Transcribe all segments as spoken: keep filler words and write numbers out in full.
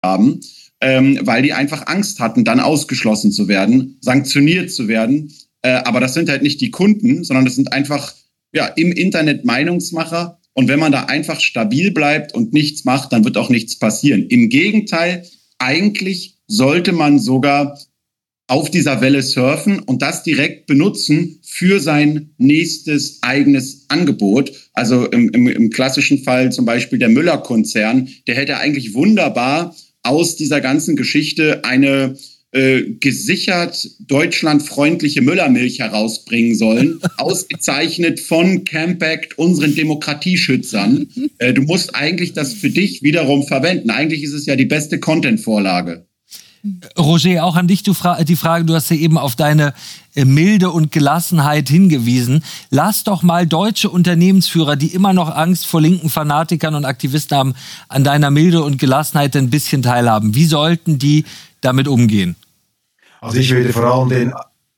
haben, ähm, weil die einfach Angst hatten, dann ausgeschlossen zu werden, sanktioniert zu werden. Äh, aber das sind halt nicht die Kunden, sondern das sind einfach ja im Internet Meinungsmacher. Und wenn man da einfach stabil bleibt und nichts macht, dann wird auch nichts passieren. Im Gegenteil, eigentlich sollte man sogar auf dieser Welle surfen und das direkt benutzen für sein nächstes eigenes Angebot. Also im, im, im klassischen Fall zum Beispiel der Müller-Konzern, der hätte eigentlich wunderbar aus dieser ganzen Geschichte eine äh, gesichert deutschlandfreundliche Müllermilch herausbringen sollen, ausgezeichnet von Campact, unseren Demokratieschützern. Äh, du musst eigentlich das für dich wiederum verwenden. Eigentlich ist es ja die beste Content-Vorlage. Roger, auch an dich du fra- die Frage, du hast ja eben auf deine äh, Milde und Gelassenheit hingewiesen. Lass doch mal deutsche Unternehmensführer, die immer noch Angst vor linken Fanatikern und Aktivisten haben, an deiner Milde und Gelassenheit ein bisschen teilhaben. Wie sollten die damit umgehen? Also ich würde vor allem den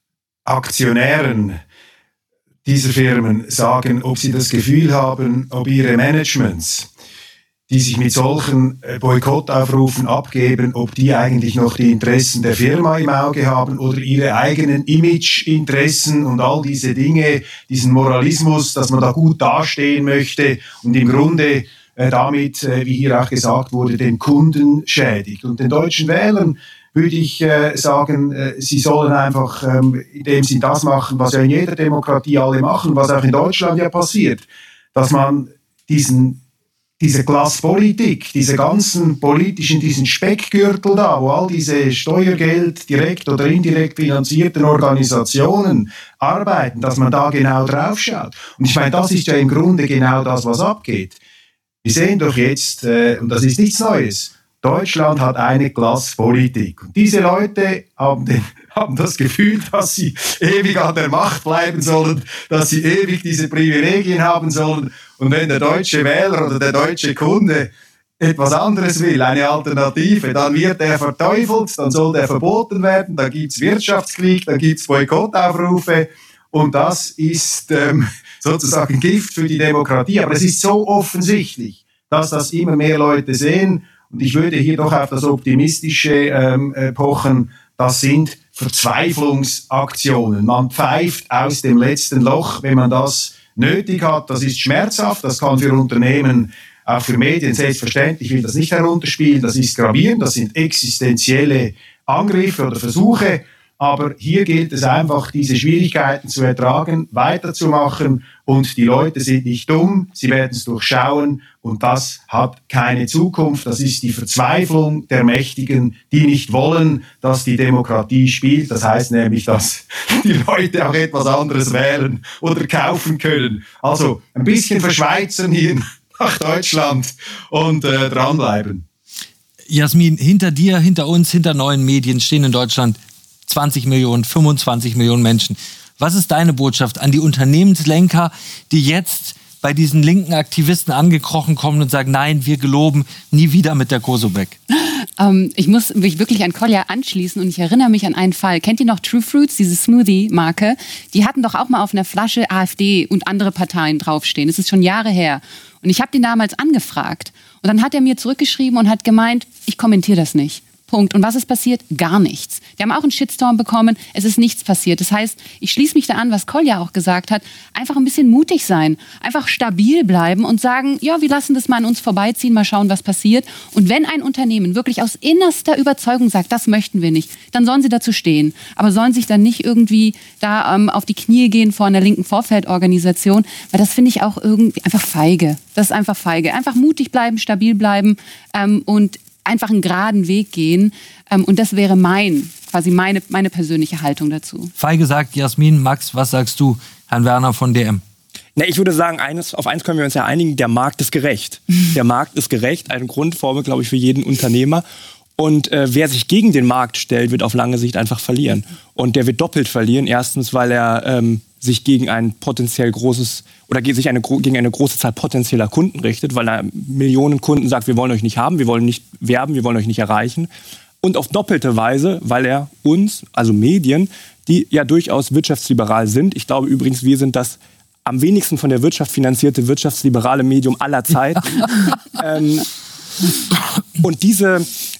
Aktionären dieser Firmen sagen, ob sie das Gefühl haben, ob ihre Managements, die sich mit solchen Boykottaufrufen abgeben, ob die eigentlich noch die Interessen der Firma im Auge haben oder ihre eigenen Imageinteressen und all diese Dinge, diesen Moralismus, dass man da gut dastehen möchte und im Grunde äh, damit, äh, wie hier auch gesagt wurde, den Kunden schädigt. Und den deutschen Wählern würde ich äh, sagen, äh, sie sollen einfach ähm, in dem Sinn das machen, was ja in jeder Demokratie alle machen, was auch in Deutschland ja passiert, dass man diesen diese Klasspolitik, diese ganzen politischen, diesen Speckgürtel da, wo all diese Steuergeld direkt oder indirekt finanzierten Organisationen arbeiten, dass man da genau drauf schaut. Und ich meine, das ist ja im Grunde genau das, was abgeht. Wir sehen doch jetzt, äh, und das ist nichts Neues, Deutschland hat eine Klasspolitik. Und diese Leute haben, den, haben das Gefühl, dass sie ewig an der Macht bleiben sollen, dass sie ewig diese Privilegien haben sollen. Und wenn der deutsche Wähler oder der deutsche Kunde etwas anderes will, eine Alternative, dann wird er verteufelt, dann soll der verboten werden, dann gibt's Wirtschaftskrieg, dann gibt's Boykottaufrufe. Und das ist ähm, sozusagen Gift für die Demokratie. Aber es ist so offensichtlich, dass das immer mehr Leute sehen. Und ich würde hier doch auf das Optimistische ähm, pochen. Das sind Verzweiflungsaktionen. Man pfeift aus dem letzten Loch, wenn man das nötig hat. Das ist schmerzhaft. Das kann für Unternehmen, auch für Medien selbstverständlich, ich will das nicht herunterspielen. Das ist gravierend. Das sind existenzielle Angriffe oder Versuche. Aber hier gilt es einfach, diese Schwierigkeiten zu ertragen, weiterzumachen. Und die Leute sind nicht dumm, sie werden es durchschauen. Und das hat keine Zukunft. Das ist die Verzweiflung der Mächtigen, die nicht wollen, dass die Demokratie spielt. Das heißt nämlich, dass die Leute auch etwas anderes wählen oder kaufen können. Also ein bisschen verschweizern hier nach Deutschland und äh, dranbleiben. Jasmin, hinter dir, hinter uns, hinter neuen Medien stehen in Deutschland zwanzig Millionen, fünfundzwanzig Millionen Menschen. Was ist deine Botschaft an die Unternehmenslenker, die jetzt bei diesen linken Aktivisten angekrochen kommen und sagen, nein, wir geloben nie wieder mit der Kosobeck? Ähm, ich muss mich wirklich an Kolja anschließen und ich erinnere mich an einen Fall. Kennt ihr noch True Fruits, diese Smoothie-Marke? Die hatten doch auch mal auf einer Flasche AfD und andere Parteien draufstehen. Das ist schon Jahre her. Und ich habe den damals angefragt. Und dann hat er mir zurückgeschrieben und hat gemeint, ich kommentiere das nicht. Punkt. Und was ist passiert? Gar nichts. Die haben auch einen Shitstorm bekommen. Es ist nichts passiert. Das heißt, ich schließe mich da an, was Kolja auch gesagt hat. Einfach ein bisschen mutig sein. Einfach stabil bleiben und sagen, ja, wir lassen das mal an uns vorbeiziehen, mal schauen, was passiert. Und wenn ein Unternehmen wirklich aus innerster Überzeugung sagt, das möchten wir nicht, dann sollen sie dazu stehen. Aber sollen sich dann nicht irgendwie da ähm, auf die Knie gehen vor einer linken Vorfeldorganisation, weil das finde ich auch irgendwie einfach feige. Das ist einfach feige. Einfach mutig bleiben, stabil bleiben ähm, und einfach einen geraden Weg gehen. Ähm, und das wäre mein, quasi meine, meine persönliche Haltung dazu. Feige sagt, Jasmin, Max, was sagst du, Herrn Werner von D M? Na, ich würde sagen, eines, auf eins können wir uns ja einigen, der Markt ist gerecht. Der Markt ist gerecht, eine Grundformel, glaube ich, für jeden Unternehmer. Und äh, wer sich gegen den Markt stellt, wird auf lange Sicht einfach verlieren. Und der wird doppelt verlieren. Erstens, weil er ähm, sich gegen ein potenziell großes oder sich eine, gegen eine große Zahl potenzieller Kunden richtet, weil er Millionen Kunden sagt, wir wollen euch nicht haben, wir wollen nicht werben, wir wollen euch nicht erreichen. Und auf doppelte Weise, weil er uns, also Medien, die ja durchaus wirtschaftsliberal sind, ich glaube übrigens, wir sind das am wenigsten von der Wirtschaft finanzierte wirtschaftsliberale Medium aller Zeiten. ähm, und diese